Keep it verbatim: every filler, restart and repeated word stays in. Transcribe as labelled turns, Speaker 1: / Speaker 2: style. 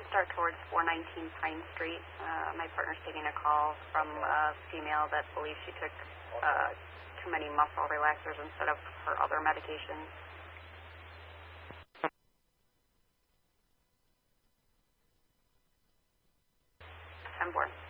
Speaker 1: start towards four nineteen Pine Street. Uh, my partner's taking a call from a female that believes she took uh, too many muscle relaxers instead of her other medications. ten four.